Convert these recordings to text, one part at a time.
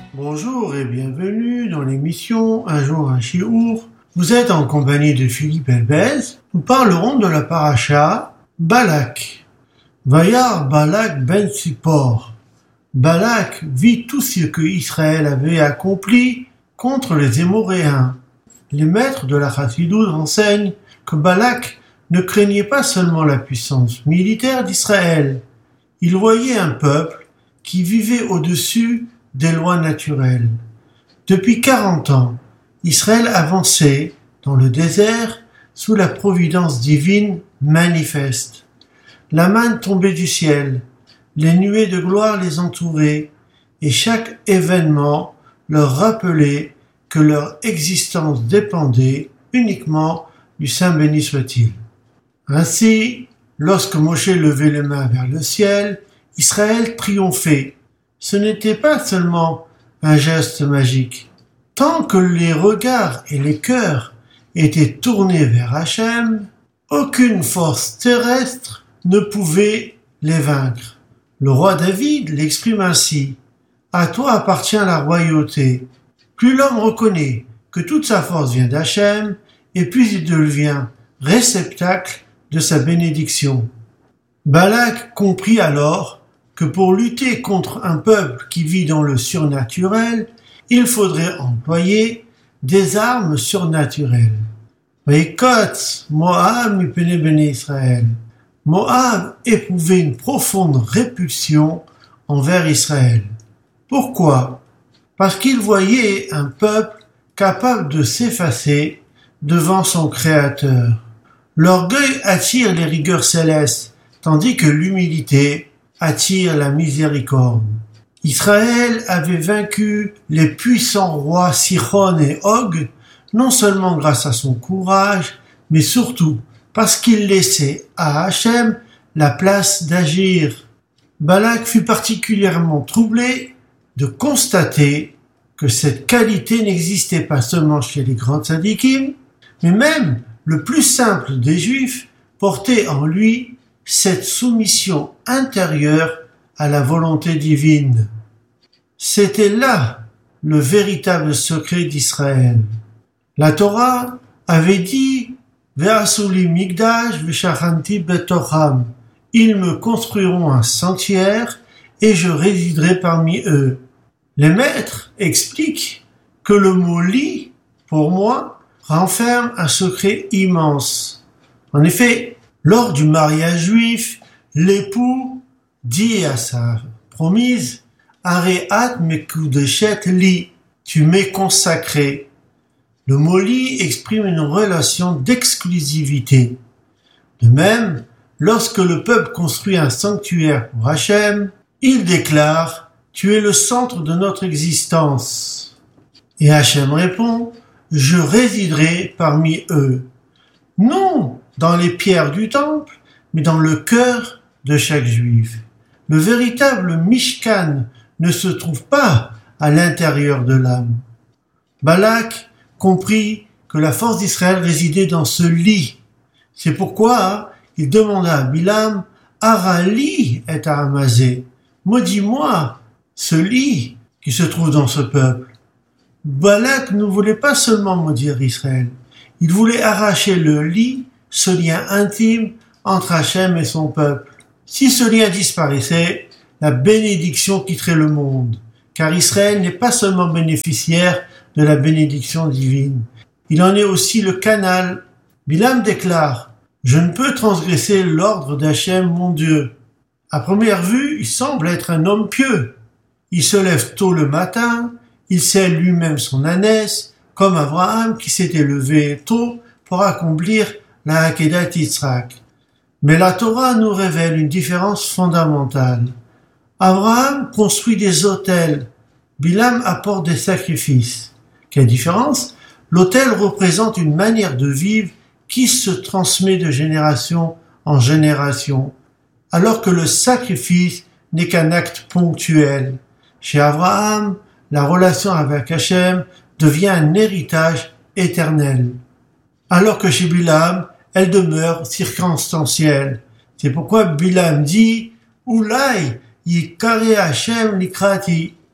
Bonjour et bienvenue dans l'émission Un jour un Shiur. Vous êtes en compagnie de Philippe Elbez. Nous parlerons de la paracha Balak. Vayar Balak ben Tsippor. Balak vit tout ce que Israël avait accompli contre les Émoréens. Les maîtres de la Chassidoute enseignent que Balak ne craignait pas seulement la puissance militaire d'Israël. Il voyait un peuple qui vivait au-dessus des lois naturelles. Depuis 40 ans, Israël avançait dans le désert sous la providence divine manifeste. La manne tombait du ciel, les nuées de gloire les entouraient, et chaque événement leur rappelait que leur existence dépendait uniquement du Saint béni soit-il. Ainsi, lorsque Moshe levait les mains vers le ciel, Israël triomphait. Ce n'était pas seulement un geste magique. Tant que les regards et les cœurs étaient tournés vers Hachem, aucune force terrestre ne pouvait les vaincre. Le roi David l'exprime ainsi. « À toi appartient la royauté. » Plus l'homme reconnaît que toute sa force vient d'Hachem, et plus il devient réceptacle de sa bénédiction. Balak comprit alors que pour lutter contre un peuple qui vit dans le surnaturel, il faudrait employer des armes surnaturelles. Vaikotz Moab mipnei bnei Israël. Moab éprouvait une profonde répulsion envers Israël. Pourquoi ? Parce qu'il voyait un peuple capable de s'effacer devant son Créateur. L'orgueil attire les rigueurs célestes, tandis que l'humilité attire la miséricorde. Israël avait vaincu les puissants rois Sichon et Og, non seulement grâce à son courage, mais surtout parce qu'il laissait à Hachem la place d'agir. Balak fut particulièrement troublé de constater que cette qualité n'existait pas seulement chez les grands tzadikim, mais même le plus simple des Juifs portait en lui cette soumission intérieure à la volonté divine. C'était là le véritable secret d'Israël. La Torah avait dit « Ve'asuli migdash ve'shachanti betocham » « Ils me construiront un sanctuaire et je résiderai parmi eux. » Les maîtres expliquent que le mot « li » pour moi, renferme un secret immense. En effet, lors du mariage juif, l'époux dit à sa promise « Areat mekudeshet li » « Tu m'es consacré ». Le mot « li » exprime une relation d'exclusivité. De même, lorsque le peuple construit un sanctuaire pour Hachem, il déclare « Tu es le centre de notre existence ». Et Hachem répond « Je résiderai parmi eux ». Non dans les pierres du temple, mais dans le cœur de chaque juif. Le véritable Mishkan ne se trouve pas à l'intérieur de l'âme. Balak comprit que la force d'Israël résidait dans ce lit. C'est pourquoi il demanda à Bilam « Arali et à Amazé » « Maudis-moi ce lit qui se trouve dans ce peuple. » Balak ne voulait pas seulement maudire Israël, il voulait arracher le lit, ce lien intime entre Hachem et son peuple. Si ce lien disparaissait, la bénédiction quitterait le monde, car Israël n'est pas seulement bénéficiaire de la bénédiction divine, il en est aussi le canal. Bilam déclare « Je ne peux transgresser l'ordre d'Hachem, mon Dieu. » À première vue, il semble être un homme pieux. Il se lève tôt le matin, il scelle lui-même son ânesse, comme Abraham qui s'était levé tôt pour accomplir la Hakedat Yitzhak. Mais la Torah nous révèle une différence fondamentale. Abraham construit des autels, Bilam apporte des sacrifices. Quelle différence ? L'autel représente une manière de vivre qui se transmet de génération en génération, alors que le sacrifice n'est qu'un acte ponctuel. Chez Abraham, la relation avec Hachem devient un héritage éternel, alors que chez Bilam, elle demeure circonstancielle. C'est pourquoi Bilam dit « Oulai yikare Hachem likrati »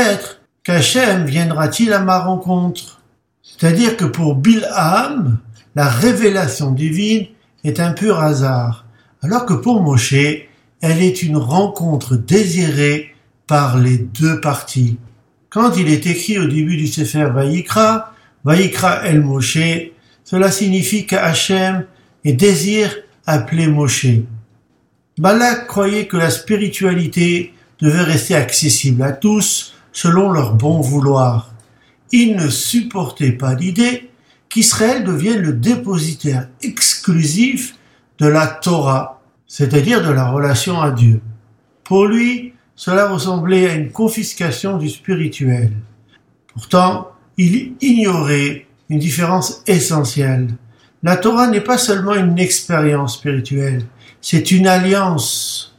Peut-être qu'Hachem viendra-t-il à ma rencontre? C'est-à-dire que pour Bilham, la révélation divine est un pur hasard, alors que pour Moshe, elle est une rencontre désirée par les deux parties. Quand il est écrit au début du Sefer Vayikra el Moshe, cela signifie qu'Hachem désire appeler Moshe. Balak croyait que la spiritualité devait rester accessible à tous selon leur bon vouloir. Il ne supportait pas l'idée qu'Israël devienne le dépositaire exclusif de la Torah, c'est-à-dire de la relation à Dieu. Pour lui, cela ressemblait à une confiscation du spirituel. Pourtant, il ignorait une différence essentielle. La Torah n'est pas seulement une expérience spirituelle, c'est une alliance.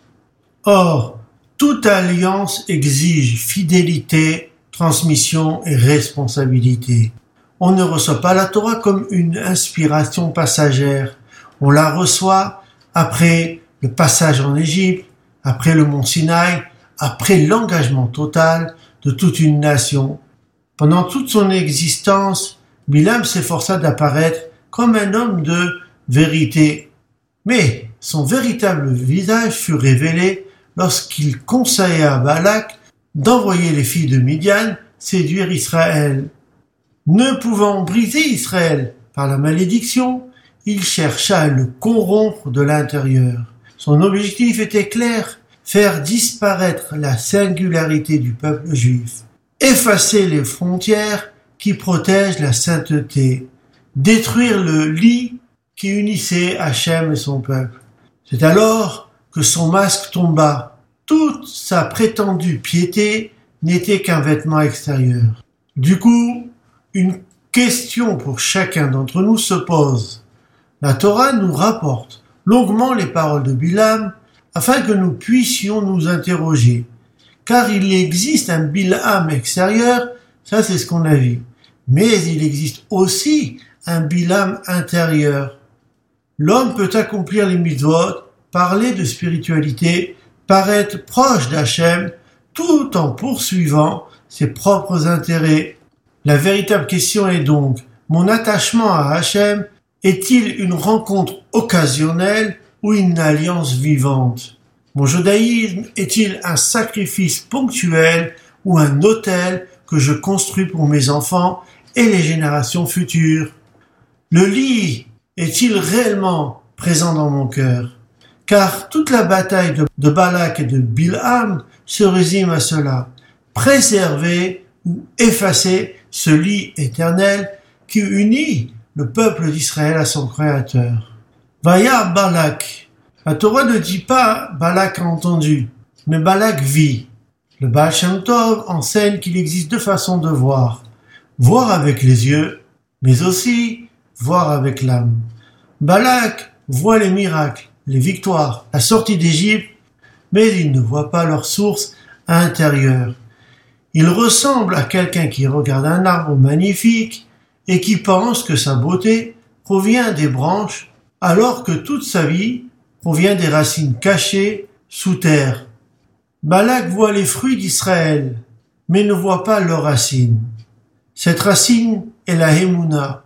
Or, toute alliance exige fidélité, transmission et responsabilité. On ne reçoit pas la Torah comme une inspiration passagère. On la reçoit après le passage en Égypte, après le mont Sinaï, après l'engagement total de toute une nation. Pendant toute son existence, Bilam s'efforça d'apparaître comme un homme de vérité. Mais son véritable visage fut révélé lorsqu'il conseilla à Balak d'envoyer les filles de Midian séduire Israël. Ne pouvant briser Israël par la malédiction, il chercha à le corrompre de l'intérieur. Son objectif était clair, faire disparaître la singularité du peuple juif, effacer les frontières qui protègent la sainteté, détruire le lit qui unissait Hachem et son peuple. C'est alors que son masque tomba. Toute sa prétendue piété n'était qu'un vêtement extérieur. Du coup, une question pour chacun d'entre nous se pose. La Torah nous rapporte longuement les paroles de Bilam afin que nous puissions nous interroger. Car il existe un Bilham extérieur, ça c'est ce qu'on a vu. Mais il existe aussi un Bilham intérieur. L'homme peut accomplir les mitzvot, parler de spiritualité, paraître proche d'Hachem, tout en poursuivant ses propres intérêts. La véritable question est donc, mon attachement à Hachem est-il une rencontre occasionnelle ou une alliance vivante? Mon judaïsme est-il un sacrifice ponctuel ou un autel que je construis pour mes enfants et les générations futures? Le lit est-il réellement présent dans mon cœur? Car toute la bataille de Balak et de Bilham se résume à cela. Préserver ou effacer ce lit éternel qui unit le peuple d'Israël à son Créateur. Vayar Balak. La Torah ne dit pas Balak a entendu, mais Balak vit. Le Baal Shem Tov enseigne qu'il existe deux façons de voir. Voir avec les yeux, mais aussi voir avec l'âme. Balak voit les miracles, les victoires, la sortie d'Égypte, mais il ne voit pas leur source intérieure. Il ressemble à quelqu'un qui regarde un arbre magnifique et qui pense que sa beauté provient des branches, alors que toute sa vie provient des racines cachées sous terre. Balak voit les fruits d'Israël, mais ne voit pas leurs racines. Cette racine est la Hémouna.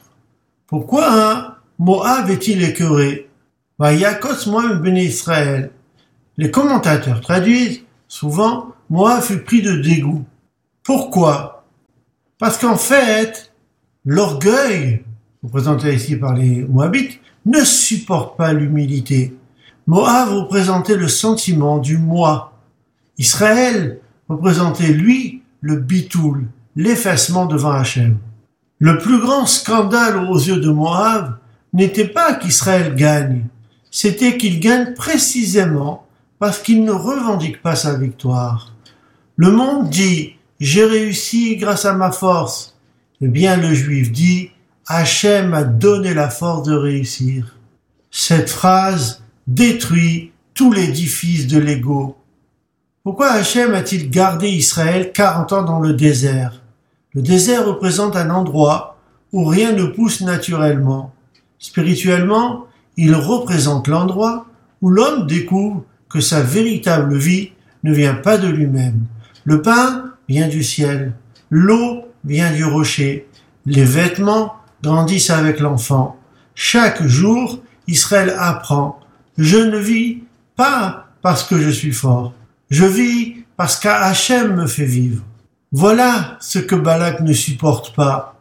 Pourquoi Moab est-il écœuré? Vayakos Moab béné Israël. Les commentateurs traduisent souvent Moab fut pris de dégoût. Pourquoi? Parce qu'en fait, l'orgueil, représenté ici par les Moabites, ne supporte pas l'humilité. Moab représentait le sentiment du moi. Israël représentait, lui, le bitoul, l'effacement devant Hachem. Le plus grand scandale aux yeux de Moab n'était pas qu'Israël gagne, c'était qu'il gagne précisément parce qu'il ne revendique pas sa victoire. Le monde dit « j'ai réussi grâce à ma force ». Eh bien le juif dit « Hachem a donné la force de réussir ». Cette phrase détruit tout l'édifice de l'ego. Pourquoi Hachem a-t-il gardé Israël 40 ans dans le désert? Le désert représente un endroit où rien ne pousse naturellement. Spirituellement, il représente l'endroit où l'homme découvre que sa véritable vie ne vient pas de lui-même. Le pain vient du ciel, l'eau vient du rocher, les vêtements grandissent avec l'enfant. Chaque jour, Israël apprend, je ne vis pas parce que je suis fort, je vis parce qu'Hachem me fait vivre. Voilà ce que Balak ne supporte pas.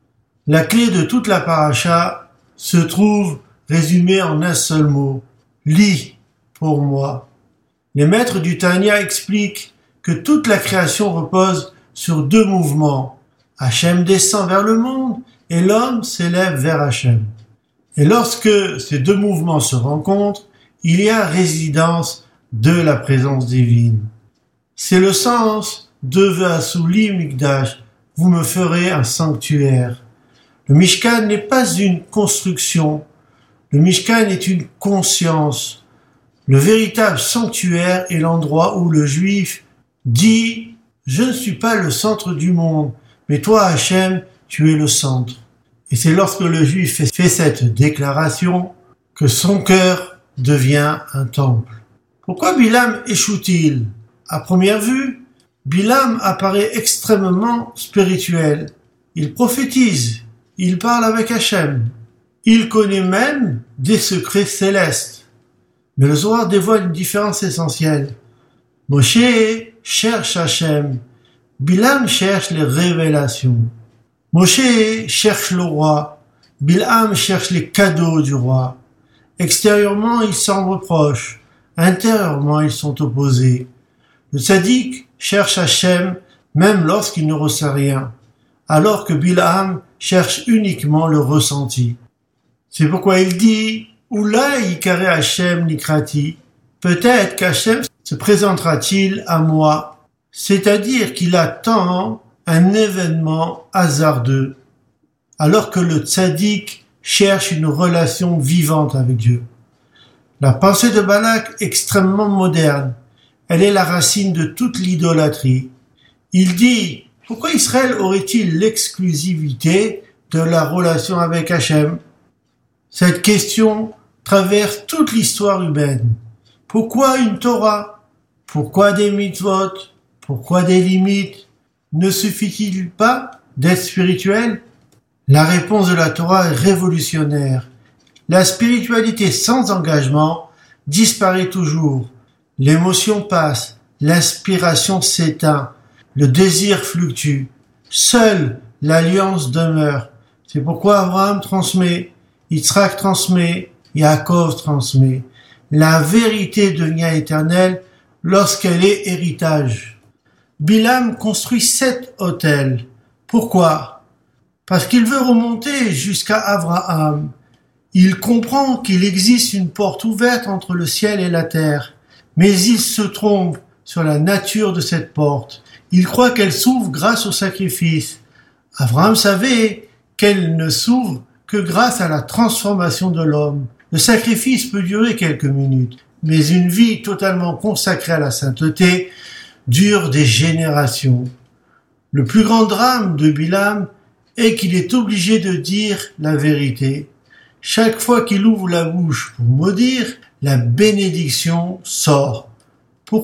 La clé de toute la paracha se trouve résumée en un seul mot, lis pour moi. Les maîtres du Tanya expliquent que toute la création repose sur deux mouvements. Hachem descend vers le monde et l'homme s'élève vers Hachem. Et lorsque ces deux mouvements se rencontrent, il y a résidence de la présence divine. C'est le sens de Ve'asuli Mikdash, vous me ferez un sanctuaire. Le Mishkan n'est pas une construction, le Mishkan est une conscience. Le véritable sanctuaire est l'endroit où le Juif dit « Je ne suis pas le centre du monde, mais toi Hachem, tu es le centre ». Et c'est lorsque le Juif fait cette déclaration que son cœur devient un temple. Pourquoi Bilam échoue-t-il ? À première vue, Bilam apparaît extrêmement spirituel. Il prophétise, il parle avec Hachem. Il connaît même des secrets célestes. Mais le Zohar dévoile une différence essentielle. Moshe cherche Hachem. Bilam cherche les révélations. Moshe cherche le roi. Bilam cherche les cadeaux du roi. Extérieurement, ils s'en reprochent. Intérieurement, ils sont opposés. Le tzaddik cherche Hachem même lorsqu'il ne ressent rien, alors que Bilam cherche uniquement le ressenti. C'est pourquoi il dit « Oula ikare Hachem nikrati » peut-être qu'Hachem se présentera-t-il à moi, c'est-à-dire qu'il attend un événement hasardeux, alors que le tzaddik cherche une relation vivante avec Dieu. La pensée de Balak est extrêmement moderne. Elle est la racine de toute l'idolâtrie. Il dit, pourquoi Israël aurait-il l'exclusivité de la relation avec Hachem ? Cette question traverse toute l'histoire humaine. Pourquoi une Torah ? Pourquoi des mitzvot ? Pourquoi des limites ? Ne suffit-il pas d'être spirituel ? La réponse de la Torah est révolutionnaire. La spiritualité sans engagement disparaît toujours. L'émotion passe, l'inspiration s'éteint, le désir fluctue. Seule l'alliance demeure. C'est pourquoi Abraham transmet, Yitzhak transmet, Yaakov transmet. La vérité devient éternelle lorsqu'elle est héritage. Bilam construit 7 autels. Pourquoi ? Parce qu'il veut remonter jusqu'à Abraham. Il comprend qu'il existe une porte ouverte entre le ciel et la terre. Mais il se trompe sur la nature de cette porte. Il croit qu'elle s'ouvre grâce au sacrifice. Abraham savait qu'elle ne s'ouvre que grâce à la transformation de l'homme. Le sacrifice peut durer quelques minutes, mais une vie totalement consacrée à la sainteté dure des générations. Le plus grand drame de Bilam est qu'il est obligé de dire la vérité. Chaque fois qu'il ouvre la bouche pour maudire, la bénédiction sort. Pourquoi ?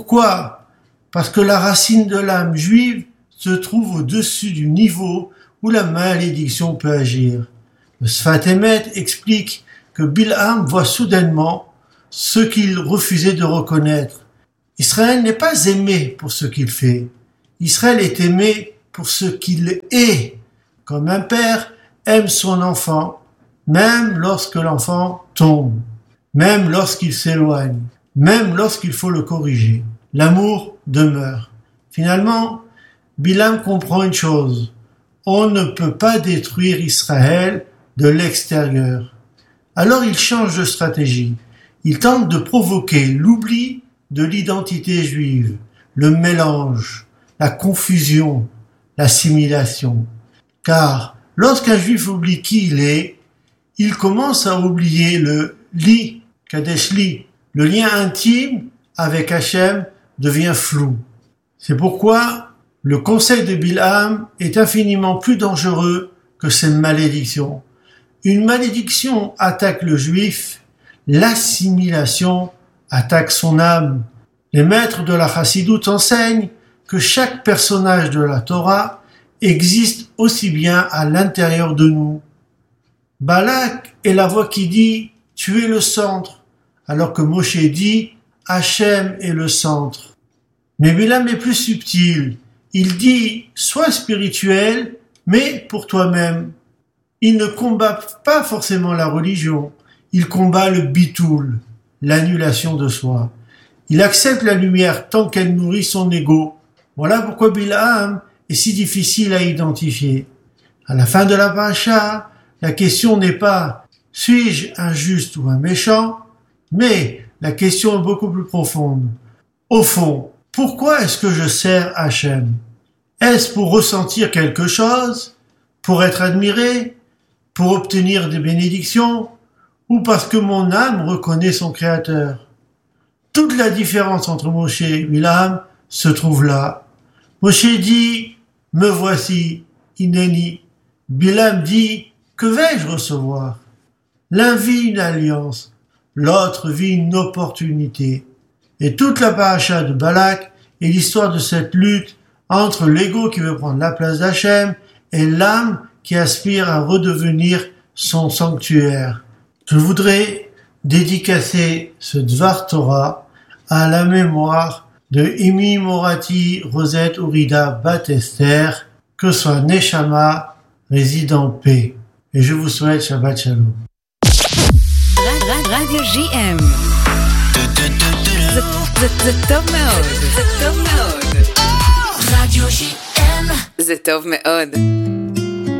Parce que la racine de l'âme juive se trouve au-dessus du niveau où la malédiction peut agir. Le Sfat Emet explique que Bilham voit soudainement ce qu'il refusait de reconnaître. Israël n'est pas aimé pour ce qu'il fait. Israël est aimé pour ce qu'il est, comme un père aime son enfant, même lorsque l'enfant tombe. Même lorsqu'il s'éloigne, même lorsqu'il faut le corriger, l'amour demeure. Finalement, Bilam comprend une chose, on ne peut pas détruire Israël de l'extérieur. Alors il change de stratégie. Il tente de provoquer l'oubli de l'identité juive, le mélange, la confusion, l'assimilation. Car lorsqu'un juif oublie qui il est, il commence à oublier le li, Kadesh li, le lien intime avec Hachem devient flou. C'est pourquoi le conseil de Bilham est infiniment plus dangereux que ces malédictions. Une malédiction attaque le juif, l'assimilation attaque son âme. Les maîtres de la chassidoute enseignent que chaque personnage de la Torah existe aussi bien à l'intérieur de nous. Balak est la voix qui dit « Tu es le centre », alors que Moshe dit « Hachem est le centre ». Mais Bilam est plus subtil. Il dit « Sois spirituel, mais pour toi-même ». Il ne combat pas forcément la religion, il combat le bitoul, l'annulation de soi. Il accepte la lumière tant qu'elle nourrit son ego. Voilà pourquoi Bilam est si difficile à identifier. À la fin de la paracha, la question n'est pas « suis-je un juste ou un méchant ?», mais la question est beaucoup plus profonde. Au fond, pourquoi est-ce que je sers Hachem ? Est-ce pour ressentir quelque chose ? Pour être admiré ? Pour obtenir des bénédictions ? Ou parce que mon âme reconnaît son Créateur ? Toute la différence entre Moshe et Bilam se trouve là. Moshe dit « Me voici, Hineni ». Bilam dit « Que vais-je recevoir ?» L'un vit une alliance, l'autre vit une opportunité. Et toute la paracha de Balak est l'histoire de cette lutte entre l'ego qui veut prendre la place d'Hachem et l'âme qui aspire à redevenir son sanctuaire. Je voudrais dédicacer ce Dvar Torah à la mémoire de Imi Morati Rosette Ourida Bat Esther, que soit Neshama réside en paix. Et je vous souhaite Shabbat Shalom. Radio JM. זה טוב מאוד. זה טוב מאוד. רדיו JM. זה טוב מאוד.